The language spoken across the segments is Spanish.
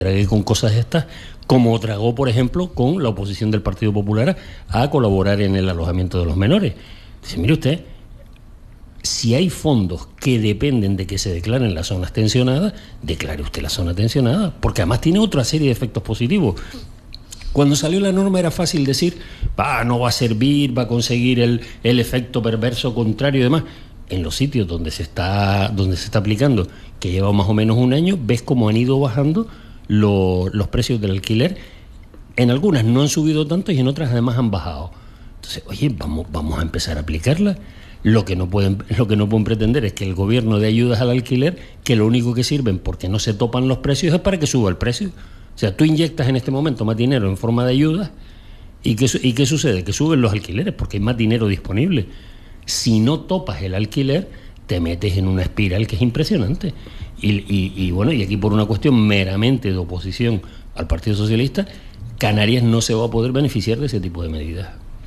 trague con cosas estas, como tragó, por ejemplo, con la oposición del Partido Popular a colaborar en el alojamiento de los menores. Dice, mire usted, si hay fondos que dependen de que se declaren las zonas tensionadas, declare usted la zona tensionada, porque además tiene otra serie de efectos positivos. Cuando salió la norma era fácil decir, no va a servir, va a conseguir el efecto perverso contrario y demás. En los sitios donde se está aplicando, que lleva más o menos un año, ves cómo han ido bajando los precios del alquiler. En algunas no han subido tanto y en otras además han bajado. Entonces, oye, vamos a empezar a aplicarla. Lo que no pueden pretender es que el gobierno dé ayudas al alquiler, que lo único que sirven porque no se topan los precios es para que suba el precio. O sea, tú inyectas en este momento más dinero en forma de ayudas y ¿qué sucede? Que suben los alquileres porque hay más dinero disponible. Si no topas el alquiler, te metes en una espiral que es impresionante. Y bueno, y aquí por una cuestión meramente de oposición al Partido Socialista, Canarias no se va a poder beneficiar de ese tipo de medidas.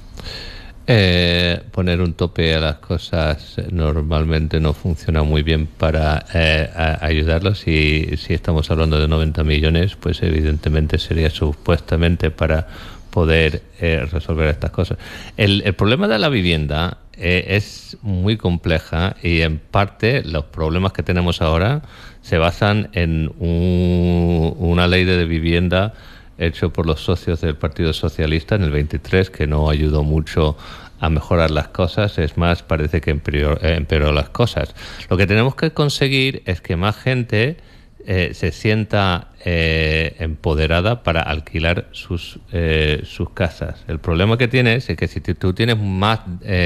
Poner un tope a las cosas normalmente no funciona muy bien para ayudarlos. Si estamos hablando de 90 millones, pues evidentemente sería supuestamente para poder resolver estas cosas. El problema de la vivienda es muy compleja y en parte los problemas que tenemos ahora se basan en una ley de vivienda hecho por los socios del Partido Socialista en el 23, que no ayudó mucho a mejorar las cosas, es más, parece que empeoró las cosas. Lo que tenemos que conseguir es que más gente se sienta empoderada para alquilar sus casas. El problema que tienes es que si tú tienes más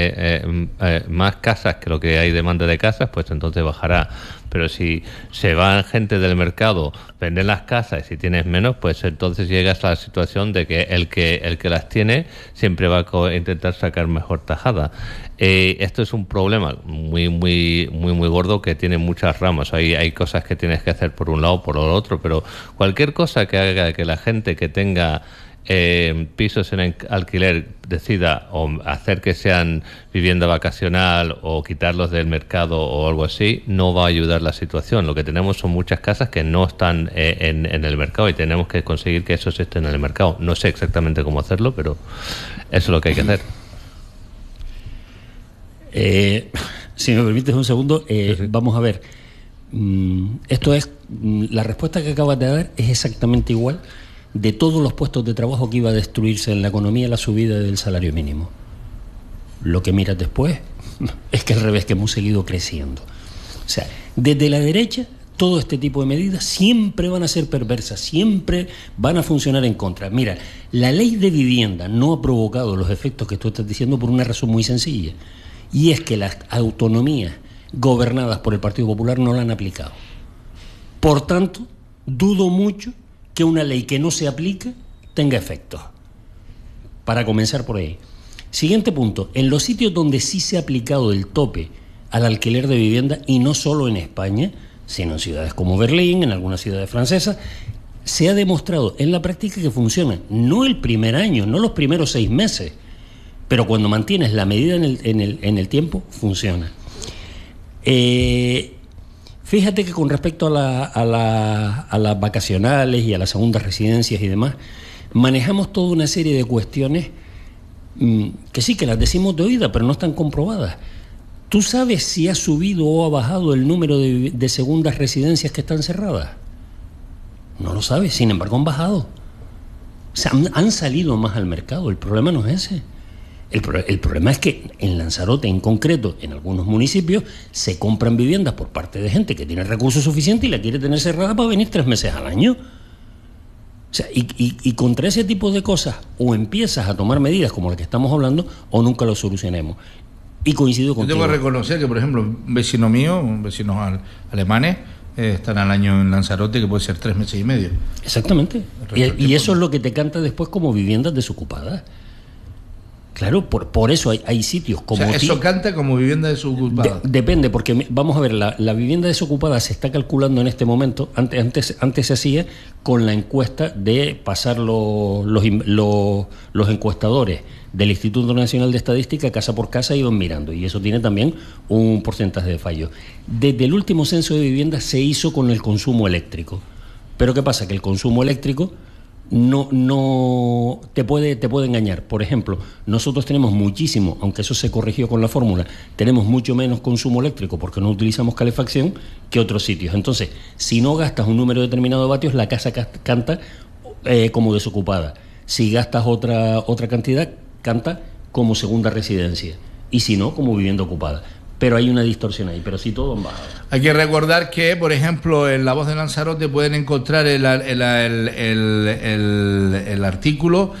casas que lo que hay demanda de casas, pues entonces bajará. Pero si se va gente del mercado, venden las casas, y si tienes menos, pues entonces llegas a la situación de que el que las tiene siempre va a intentar sacar mejor tajada. Esto es un problema muy gordo que tiene muchas ramas. Hay cosas que tienes que hacer por un lado, por el otro, pero cualquier cosa que haga que la gente que tenga pisos en alquiler decida o hacer que sean vivienda vacacional o quitarlos del mercado o algo así, no va a ayudar la situación. Lo que tenemos son muchas casas que no están en el mercado y tenemos que conseguir que esos estén en el mercado. No sé exactamente cómo hacerlo, pero eso es lo que hay que hacer. Si me permites un segundo, Sí. Vamos a ver. Esto es, la respuesta que acabas de dar es exactamente igual de todos los puestos de trabajo que iba a destruirse en la economía la subida del salario mínimo. Lo que miras después es que al revés, que hemos seguido creciendo. O sea, desde la derecha, todo este tipo de medidas siempre van a ser perversas, siempre van a funcionar en contra. Mira, la ley de vivienda no ha provocado los efectos que tú estás diciendo por una razón muy sencilla, y es que las autonomías gobernadas por el Partido Popular no la han aplicado. Por tanto, dudo mucho que una ley que no se aplique tenga efectos. Para comenzar por ahí. Siguiente punto. En los sitios donde sí se ha aplicado el tope al alquiler de vivienda, y no solo en España, sino en ciudades como Berlín, en algunas ciudades francesas, se ha demostrado en la práctica que funciona. No el primer año, no los primeros 6 meses, pero cuando mantienes la medida en el tiempo, funciona. Fíjate que con respecto a las vacacionales y a las segundas residencias y demás, manejamos toda una serie de cuestiones que sí, que las decimos de oída, pero no están comprobadas. ¿Tú sabes si ha subido o ha bajado el número de segundas residencias que están cerradas? No lo sabes, sin embargo han bajado. O sea, han salido más al mercado. El problema no es ese. El problema es que en Lanzarote, en concreto, en algunos municipios, se compran viviendas por parte de gente que tiene recursos suficientes y la quiere tener cerrada para venir 3 meses al año. O sea, y contra ese tipo de cosas, o empiezas a tomar medidas como las que estamos hablando, o nunca lo solucionemos. Y coincido contigo. Yo tengo que reconocer que, por ejemplo, un vecino mío, vecinos alemanes, están al año en Lanzarote, que puede ser 3 meses y medio. Exactamente. Y eso es lo que te canta después como viviendas desocupadas. Claro, por eso hay sitios como... O sea, eso canta como vivienda desocupada. Depende, porque vamos a ver, la vivienda desocupada se está calculando en este momento, antes se hacía con la encuesta de pasar los encuestadores del Instituto Nacional de Estadística casa por casa, iban mirando, y eso tiene también un porcentaje de fallo. Desde el último censo de vivienda se hizo con el consumo eléctrico, Pero ¿qué pasa? Que el consumo eléctrico no te puede engañar. Por ejemplo, nosotros tenemos muchísimo, aunque eso se corrigió con la fórmula, tenemos mucho menos consumo eléctrico porque no utilizamos calefacción que otros sitios. Entonces, si no gastas un número determinado de vatios, la casa canta como desocupada. Si gastas otra cantidad, canta como segunda residencia. Y si no, como vivienda ocupada. Pero hay una distorsión ahí, pero sí todo en bajada. Hay que recordar que, por ejemplo, en La Voz de Lanzarote pueden encontrar el artículo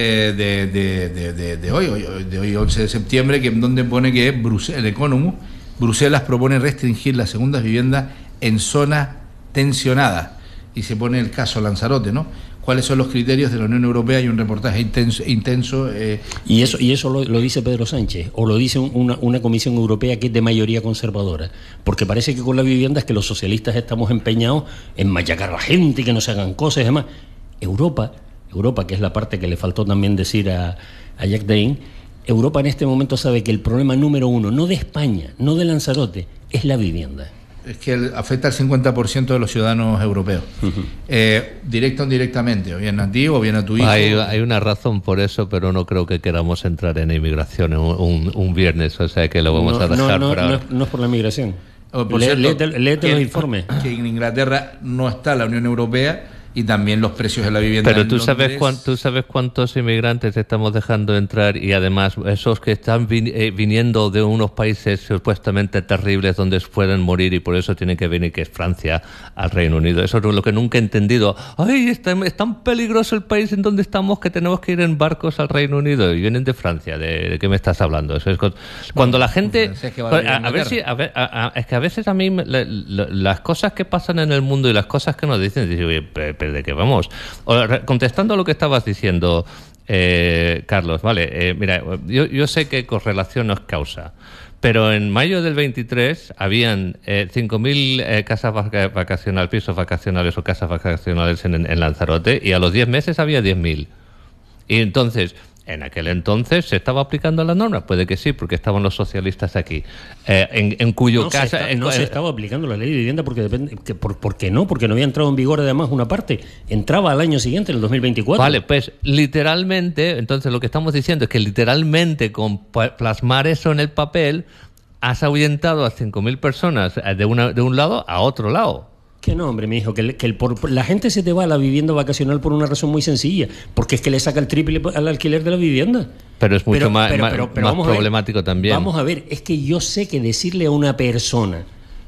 de hoy, 11 de septiembre, que donde pone que el Economist, Bruselas propone restringir las segundas viviendas en zonas tensionadas. Y se pone el caso Lanzarote, ¿no? ¿Cuáles son los criterios de la Unión Europea? Hay un reportaje intenso. Y eso lo dice Pedro Sánchez, o lo dice una Comisión Europea que es de mayoría conservadora, porque parece que con la vivienda es que los socialistas estamos empeñados en machacar a la gente y que no se hagan cosas y demás. Europa, que es la parte que le faltó también decir a Jack Dane, Europa en este momento sabe que el problema número uno, no de España, no de Lanzarote, es la vivienda. Es que afecta al 50% de los ciudadanos europeos, directa o indirectamente, o bien a ti o bien a tu hijo. Hay una razón por eso, pero no creo que queramos entrar en inmigración un viernes, o sea que lo vamos a dejar por ahora. No es por la inmigración. Léete los informes. Que en Inglaterra no está la Unión Europea y también los precios de la vivienda. Pero tú sabes cuántos inmigrantes estamos dejando entrar, y además esos que están viniendo de unos países supuestamente terribles donde pueden morir y por eso tienen que venir, que es Francia, al Reino Unido. Eso es lo que nunca he entendido. ¡Ay, es tan peligroso el país en donde estamos que tenemos que ir en barcos al Reino Unido! Y vienen de Francia. ¿De qué me estás hablando? Eso es cuando la gente... Es que a veces a mí las cosas que pasan en el mundo y las cosas que nos dicen, digo, de que vamos. Contestando a lo que estabas diciendo, Carlos, vale, mira, yo sé que correlación no es causa, pero en mayo del 23 habían 5.000 casas vacacionales, pisos vacacionales o casas vacacionales en Lanzarote, y a los 10 meses había 10.000. Y entonces, en aquel entonces, ¿se estaba aplicando la norma? Puede que sí, porque estaban los socialistas aquí. En cuyo caso... No se estaba aplicando la ley de vivienda porque depende... ¿Por qué no? Porque no había entrado en vigor además una parte. Entraba al año siguiente, en el 2024. Vale, pues literalmente, entonces lo que estamos diciendo es que literalmente con plasmar eso en el papel has ahuyentado a 5.000 personas de un lado a otro lado. Que no, hombre, mi hijo, la gente se te va a la vivienda vacacional por una razón muy sencilla, porque es que le saca el triple al alquiler de la vivienda. Pero es mucho más problemático también. Vamos a ver, es que yo sé que decirle a una persona,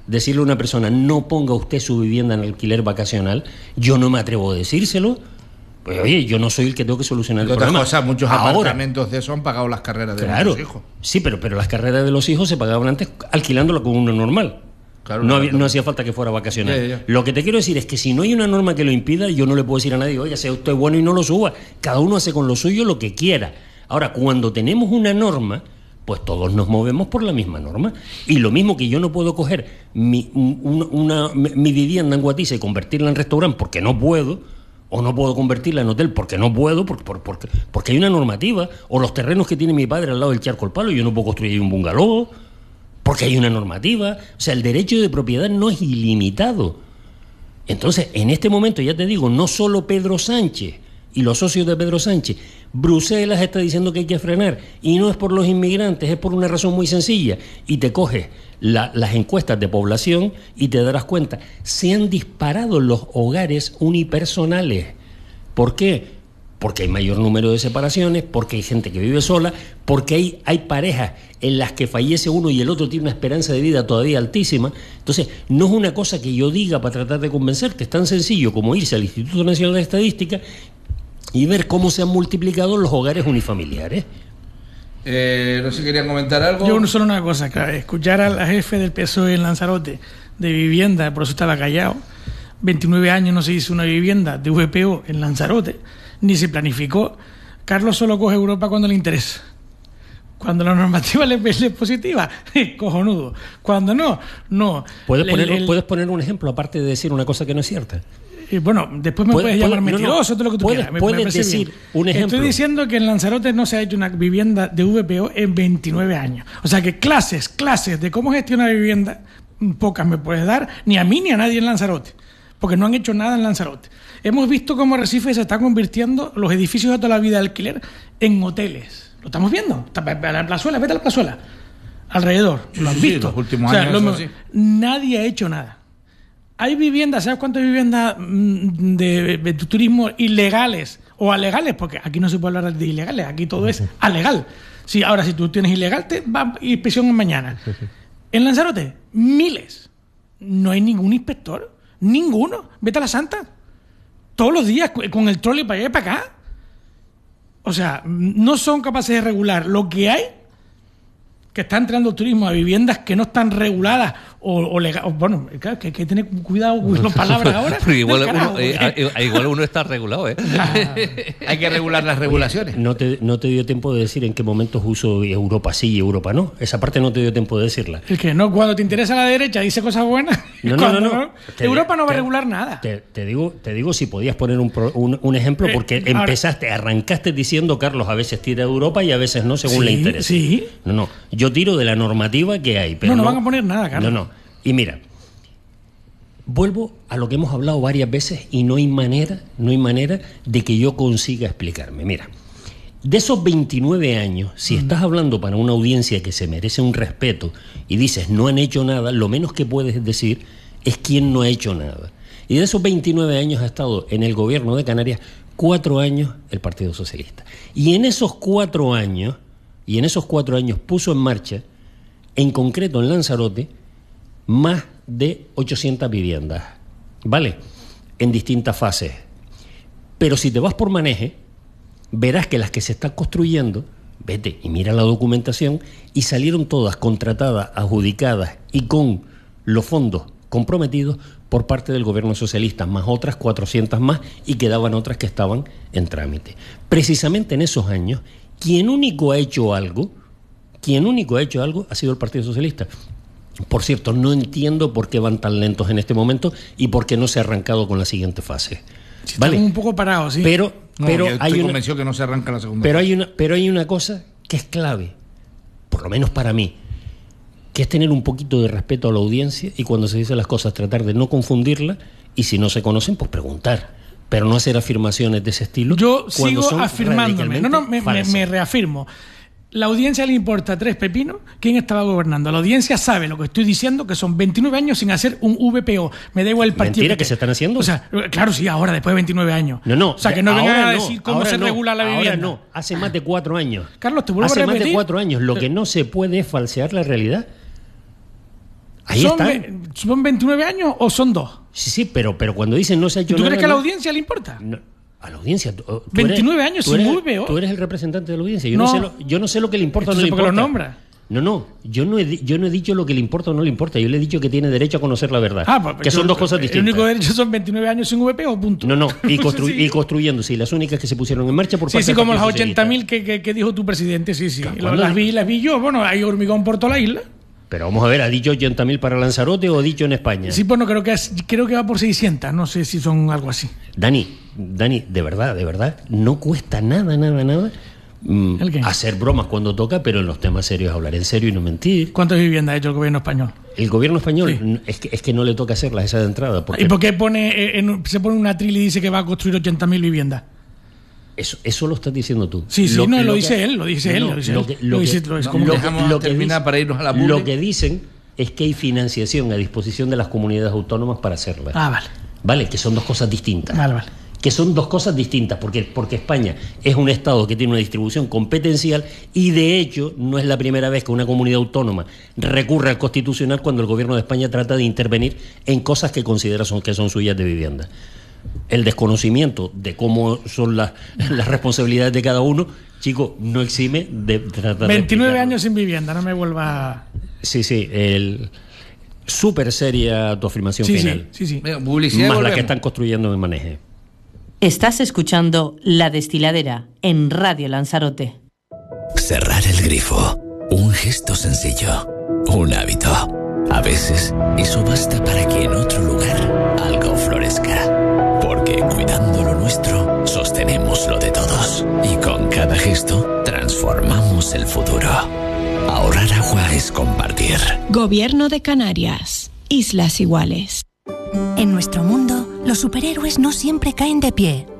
no ponga usted su vivienda en alquiler vacacional, yo no me atrevo a decírselo. Pues oye, yo no soy el que tengo que solucionar el problema. Otra cosa, muchos apartamentos de eso han pagado las carreras de los hijos. Sí, pero las carreras de los hijos se pagaban antes alquilándola con uno normal. Claro, no hacía falta que fuera vacacional. Ya. Lo que te quiero decir es que si no hay una norma que lo impida, yo no le puedo decir a nadie, oiga, sea usted bueno y no lo suba. Cada uno hace con lo suyo lo que quiera. Ahora, cuando tenemos una norma, pues todos nos movemos por la misma norma. Y lo mismo que yo no puedo coger mi vivienda en Guatiza y convertirla en restaurante porque no puedo, o no puedo convertirla en hotel porque no puedo, porque hay una normativa, o los terrenos que tiene mi padre al lado del Charco al Palo, yo no puedo construir un bungalow porque hay una normativa. O sea, el derecho de propiedad no es ilimitado. Entonces, en este momento, ya te digo, no solo Pedro Sánchez y los socios de Pedro Sánchez, Bruselas está diciendo que hay que frenar, y no es por los inmigrantes, es por una razón muy sencilla. Y te coges las encuestas de población y te darás cuenta, se han disparado los hogares unipersonales. ¿Por qué? Porque hay mayor número de separaciones, porque hay gente que vive sola, porque hay parejas en las que fallece uno y el otro tiene una esperanza de vida todavía altísima. Entonces, no es una cosa que yo diga para tratar de convencerte, es tan sencillo como irse al Instituto Nacional de Estadística y ver cómo se han multiplicado los hogares unifamiliares. No sé, ¿querían comentar algo? Yo solo una cosa, claro, escuchar a la jefe del PSOE en Lanzarote de vivienda, por eso estaba callado. 29 años no se hizo una vivienda de VPO en Lanzarote, ni se planificó. Carlos solo coge Europa cuando le interesa. Cuando la normativa le es positiva, cojonudo. Cuando no. ¿Puedes poner un ejemplo, aparte de decir una cosa que no es cierta? Bueno, después me puedes llamar mentiroso, todo lo que tú quieras. Puedes decir bien un ejemplo. Estoy diciendo que en Lanzarote no se ha hecho una vivienda de VPO en 29 años. O sea que clases de cómo gestionar vivienda, pocas me puedes dar, ni a mí ni a nadie en Lanzarote. porque no han hecho nada en Lanzarote. Hemos visto cómo Arrecife se está convirtiendo los edificios de toda la vida de alquiler en hoteles. Lo estamos viendo. A la plazuela, vete a la plazuela. Alrededor. Lo han visto. Los últimos años. Nadie ha hecho nada. Hay viviendas, ¿sabes cuántas viviendas de turismo ilegales o alegales? Porque aquí no se puede hablar de ilegales, aquí todo es alegal. Sí, ahora, si tú tienes ilegal, te va a inspección mañana. En Lanzarote, miles. No hay ningún inspector. Ninguno. Vete a la Santa. Todos los días con el trolley para allá y para acá. O sea, no son capaces de regular lo que hay, que está entrando el turismo a viviendas que no están reguladas o legales. Bueno, claro, que hay que tener cuidado con las palabras ahora. Pero igual uno está regulado, ¿eh? Hay que regular las regulaciones. No te dio tiempo de decir en qué momentos uso Europa sí y Europa no. Esa parte no te dio tiempo de decirla. Es que no, cuando te interesa la derecha dice cosas buenas. No. Europa no va a regular nada. Te digo si podías poner un ejemplo, porque arrancaste diciendo, Carlos, a veces tira de Europa y a veces no, según le interesa. Sí. No. Yo tiro de la normativa que hay. Pero no van a poner nada, Carlos. No. Y mira, vuelvo a lo que hemos hablado varias veces y no hay manera de que yo consiga explicarme. Mira, de esos 29 años, si estás hablando para una audiencia que se merece un respeto y dices no han hecho nada, lo menos que puedes decir es quién no ha hecho nada. Y de esos 29 años ha estado en el gobierno de Canarias 4 años el Partido Socialista. Y en esos 4 años puso en marcha, en concreto en Lanzarote, más de 800 viviendas, ¿vale? En distintas fases. Pero si te vas por Maneje, verás que las que se están construyendo, vete y mira la documentación, y salieron todas contratadas, adjudicadas y con los fondos comprometidos por parte del gobierno socialista, más otras 400 más, y quedaban otras que estaban en trámite. Precisamente en esos años, quien único ha hecho algo ha sido el Partido Socialista. Por cierto, no entiendo por qué van tan lentos en este momento y por qué no se ha arrancado con la siguiente fase. Sí, ¿vale? Están un poco parados, sí. Pero estoy convencido que no se arranca la segunda fase. Pero hay una cosa que es clave, por lo menos para mí, que es tener un poquito de respeto a la audiencia y cuando se dicen las cosas tratar de no confundirla y si no se conocen, pues preguntar. Pero no hacer afirmaciones de ese estilo. Yo sigo afirmándome. Me reafirmo. La audiencia le importa 3 pepinos quién estaba gobernando. La audiencia sabe lo que estoy diciendo, que son 29 años sin hacer un VPO. Me da igual el partido. ¿Mentira que se están haciendo? O sea, claro, sí, ahora, después de 29 años. No. O sea, que no vengan a decir cómo se regula la vivienda. Ahora no, hace más de 4 años. Carlos, te vuelvo a repetir. Hace más de 4 años. Lo que no se puede es falsear la realidad. Ahí está. ¿Son 29 años o son 2? Sí, pero cuando dicen no se ha hecho nada... ¿Tú crees que a la audiencia le importa? No. A la audiencia. 29 años sin VPO. Tú eres el representante de la audiencia. Yo no sé lo que le importa o no le importa. ¿Por qué lo nombra? No. Yo no he dicho lo que le importa o no le importa. Yo le he dicho que tiene derecho a conocer la verdad. Que son dos cosas distintas. El único derecho son 29 años sin VPO, punto. No. Y construyendo, sí. Las únicas que se pusieron en marcha por parte del como las 80.000 que dijo tu presidente, sí. Las vi yo. Bueno, hay hormigón por toda la isla. Pero vamos a ver, ¿ha dicho 80.000 para Lanzarote o ha dicho en España? Sí, bueno, creo que va por 600, no sé si son algo así. Dani, de verdad, no cuesta nada hacer bromas cuando toca, pero en los temas serios hablar en serio y no mentir. ¿Cuántas viviendas ha hecho el gobierno español? El gobierno español, sí. es que no le toca hacerlas esa de entrada. ¿Y por qué se pone un atril y dice que va a construir 80.000 viviendas? Eso lo estás diciendo tú. Sí, lo dice él. Lo que dicen es que hay financiación a disposición de las comunidades autónomas para hacerla. Vale. Vale, que son dos cosas distintas. Vale. Que son dos cosas distintas, porque España es un Estado que tiene una distribución competencial y de hecho no es la primera vez que una comunidad autónoma recurre al Constitucional cuando el gobierno de España trata de intervenir en cosas que considera que son suyas de vivienda. El desconocimiento de cómo son las responsabilidades de cada uno, chico, no exime de tratar 29 años sin vivienda, no me vuelva... Sí, súper seria tu afirmación final. Sí. Más la que están construyendo en Maneje. Estás escuchando La Desfiladera en Radio Lanzarote. Cerrar el grifo, un gesto sencillo, un hábito. A veces eso basta para que en otro lugar algo florezca. Porque cuidando lo nuestro, sostenemos lo de todos. Y con cada gesto, transformamos el futuro. Ahorrar agua es compartir. Gobierno de Canarias. Islas Iguales. En nuestro mundo, Los superhéroes no siempre caen de pie.